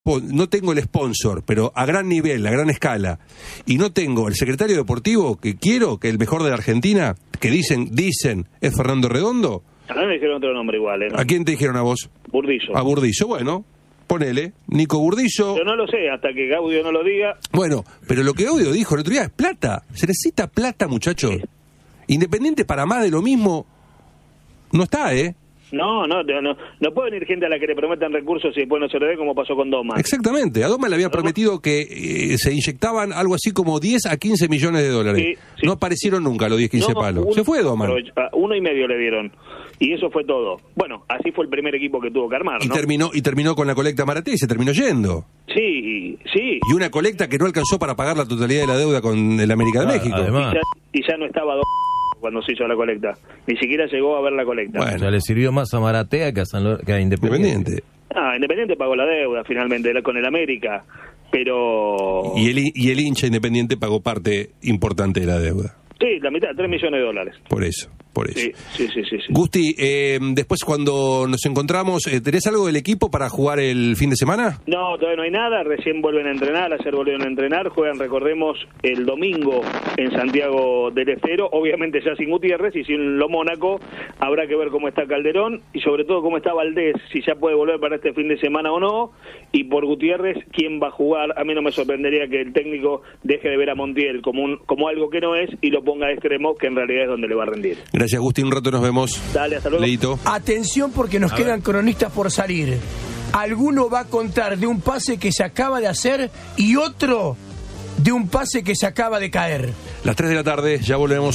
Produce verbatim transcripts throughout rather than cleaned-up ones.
no tengo el sponsor, pero a gran nivel, a gran escala, y no tengo el secretario deportivo que quiero, que es el mejor de la Argentina, que dicen, dicen, es Fernando Redondo. A mí me dijeron otro nombre igual, ¿eh? ¿No? ¿A quién te dijeron a vos? Burdizo. A Burdizo, bueno, ponele, Nico Burdizo. Yo no lo sé, hasta que Gaudio no lo diga. Bueno, pero lo que Gaudio dijo el otro día es plata, se necesita plata, muchachos. Sí. Independiente para más de lo mismo, no está, ¿eh? No, no, no, no puede venir gente a la que le prometan recursos y después no se lo dé, como pasó con Doma. Exactamente, a Doma le habían prometido que eh, se inyectaban algo así como diez a quince millones de dólares. Sí, sí. No aparecieron nunca los diez, quince no, palos. Uno, se fue Doma. Uno y medio le dieron. Y eso fue todo. Bueno, así fue el primer equipo que tuvo que armar, y ¿no? Terminó, y terminó con la colecta Maraté y se terminó yendo. Sí, sí. Y una colecta que no alcanzó para pagar la totalidad de la deuda con el América de ah, México. Además. Y, ya, y ya no estaba Doma cuando se hizo la colecta. Ni siquiera llegó a ver la colecta. Bueno, o sea, le sirvió más a Maratea que a, San Lo- que a Independiente. Independiente. Ah, Independiente pagó la deuda finalmente con el América, pero... Y el, y el hincha Independiente pagó parte importante de la deuda. Sí, la mitad, tres millones de dólares. Por eso, por eso. Sí, sí, sí. sí, sí. Gusti, eh, después cuando nos encontramos, eh, ¿tenés algo del equipo para jugar el fin de semana? No, todavía no hay nada, recién vuelven a entrenar, ayer volvieron a entrenar, juegan, recordemos, el domingo en Santiago del Estero, obviamente ya sin Gutiérrez y sin Lo Mónaco, habrá que ver cómo está Calderón y sobre todo cómo está Valdés, si ya puede volver para este fin de semana o no, y por Gutiérrez, quién va a jugar. A mí no me sorprendería que el técnico deje de ver a Montiel como, un, como algo que no es y lo ponga de extremo, que en realidad es donde le va a rendir. Gracias, Agustín, un rato nos vemos. Dale, hasta luego. Leito. Atención porque nos a quedan ver. cronistas por salir. Alguno va a contar de un pase que se acaba de hacer y otro de un pase que se acaba de caer. Las tres de la tarde, ya volvemos.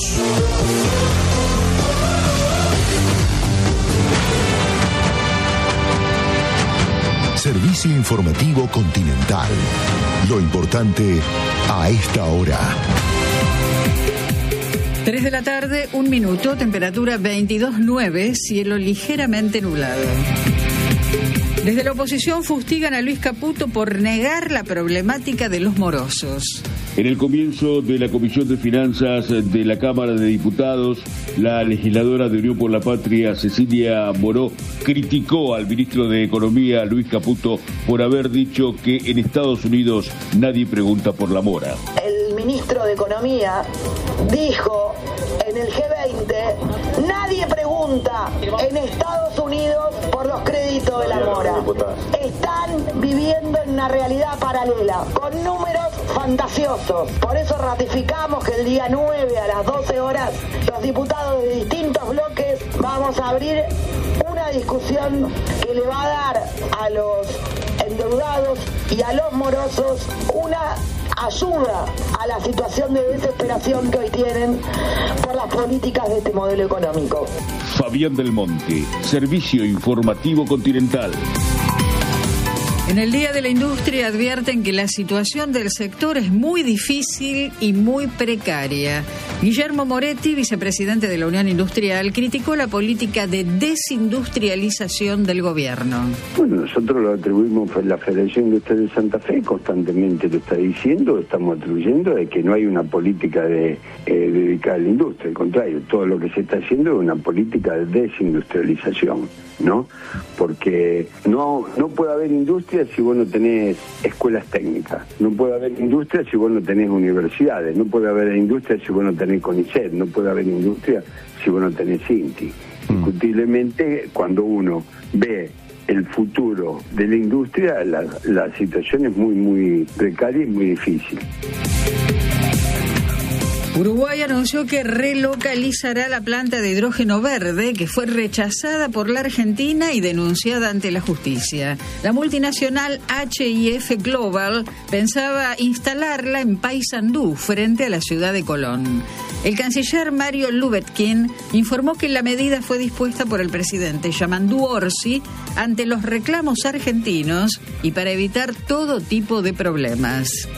Servicio informativo Continental. Lo importante a esta hora. tres de la tarde, un minuto, temperatura veintidós punto nueve, cielo ligeramente nublado. Desde la oposición fustigan a Luis Caputo por negar la problemática de los morosos. En el comienzo de la Comisión de Finanzas de la Cámara de Diputados, la legisladora de Unión por la Patria, Cecilia Moró, criticó al ministro de Economía, Luis Caputo, por haber dicho que en Estados Unidos nadie pregunta por la mora. El ministro de Economía dijo en el G veinte, nadie pregunta en Estados Unidos por los créditos de la mora. Están viviendo en una realidad paralela, con números fantasiosos. Por eso ratificamos que el día nueve a las doce horas, los diputados de distintos bloques vamos a abrir una discusión que le va a dar a los endeudados y a los morosos una ayuda a la situación de desesperación que hoy tienen por las políticas de este modelo económico. Fabián del Monte, Servicio Informativo Continental. En el Día de la Industria advierten que la situación del sector es muy difícil y muy precaria. Guillermo Moretti, vicepresidente de la Unión Industrial, criticó la política de desindustrialización del gobierno. Bueno, nosotros lo atribuimos, la Federación Industrial de Santa Fe constantemente lo está diciendo, estamos atribuyendo de que no hay una política de, eh, dedicada a la industria, al contrario, todo lo que se está haciendo es una política de desindustrialización, ¿no? Porque no, no puede haber industria si vos no tenés escuelas técnicas, no puede haber industria si vos no tenés universidades, no puede haber industria si vos no tenés CONICET, no puede haber industria si vos no tenés INTI. Mm. Indiscutiblemente, cuando uno ve el futuro de la industria, la, la situación es muy, muy precaria y muy difícil. Uruguay anunció que relocalizará la planta de hidrógeno verde que fue rechazada por la Argentina y denunciada ante la justicia. La multinacional H I F Global pensaba instalarla en Paysandú, frente a la ciudad de Colón. El canciller Mario Lubetkin informó que la medida fue dispuesta por el presidente Yamandú Orsi ante los reclamos argentinos y para evitar todo tipo de problemas.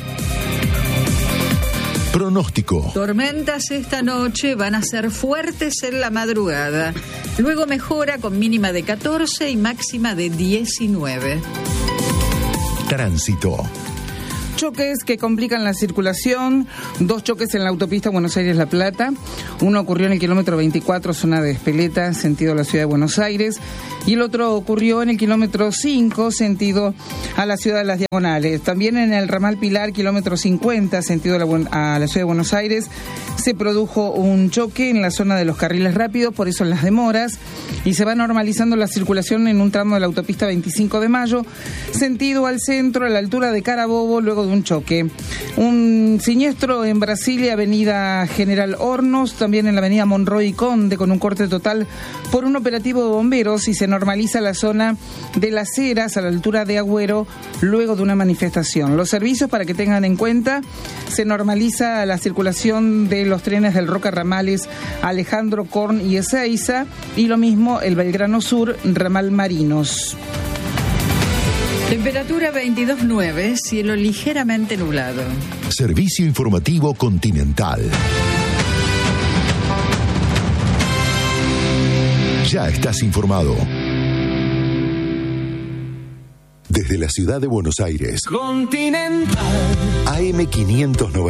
Pronóstico. Tormentas esta noche van a ser fuertes en la madrugada. Luego mejora con mínima de catorce y máxima de diecinueve. Tránsito. Choques que complican la circulación, dos choques en la autopista Buenos Aires-La Plata, Uno ocurrió en el kilómetro veinticuatro, zona de Espeleta, sentido a la ciudad de Buenos Aires, y el otro ocurrió en el kilómetro cinco, sentido a la ciudad de Las Diagonales. También en el ramal Pilar, kilómetro cincuenta, sentido a la, a la ciudad de Buenos Aires, se produjo un choque en la zona de los carriles rápidos, por eso las demoras, y se va normalizando la circulación en un tramo de la autopista veinticinco de mayo, sentido al centro, a la altura de Carabobo, luego de un choque. Un siniestro en Brasilia, avenida General Hornos, también en la avenida Monroy y Conde, con un corte total por un operativo de bomberos, y se normaliza la zona de Las Heras, a la altura de Agüero, luego de una manifestación. Los servicios, para que tengan en cuenta, se normaliza la circulación de los trenes del Roca Ramales Alejandro Korn y Ezeiza, y lo mismo el Belgrano Sur, ramal Marinos. Temperatura veintidós nueve, cielo ligeramente nublado. Servicio informativo Continental. Ya estás informado. Desde la ciudad de Buenos Aires. Continental. A M quinientos noventa.